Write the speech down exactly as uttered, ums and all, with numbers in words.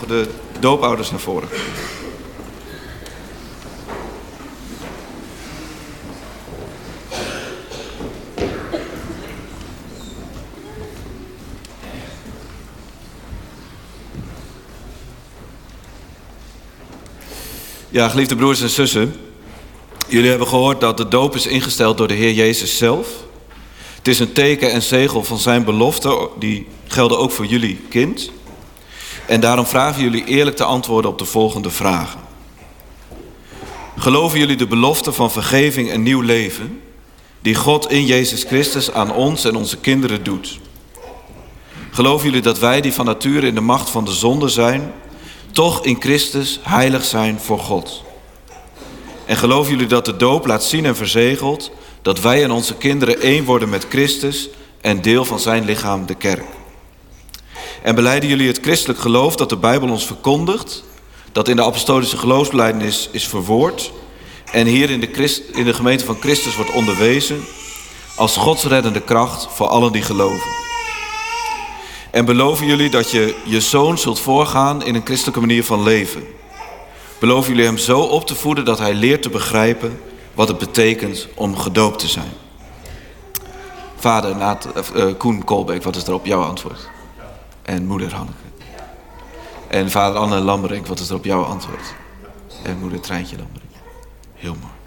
mogen de doopouders naar voren. Ja, geliefde broers en zussen. Jullie hebben gehoord dat de doop is ingesteld door de Heer Jezus zelf. Het is een teken en zegel van zijn belofte. Die gelden ook voor jullie kind. En daarom vragen jullie eerlijk te antwoorden op de volgende vragen. Geloven jullie de belofte van vergeving en nieuw leven die God in Jezus Christus aan ons en onze kinderen doet? Geloven jullie dat wij die van nature in de macht van de zonde zijn, toch in Christus heilig zijn voor God? En geloven jullie dat de doop laat zien en verzegelt dat wij en onze kinderen één worden met Christus en deel van zijn lichaam, de kerk? En belijden jullie het christelijk geloof dat de Bijbel ons verkondigt, dat in de apostolische geloofsbelijdenis is verwoord en hier in de, Christ, in de gemeente van Christus wordt onderwezen als Gods reddende kracht voor allen die geloven? En beloven jullie dat je je zoon zult voorgaan in een christelijke manier van leven? Beloven jullie hem zo op te voeden dat hij leert te begrijpen wat het betekent om gedoopt te zijn? Vader Naat, uh, Koen Kolbeek, wat is erop jouw antwoord? En moeder Hanneke. En vader Anne Lambrink, wat is erop jouw antwoord? En moeder Treintje Lambrink. Heel mooi.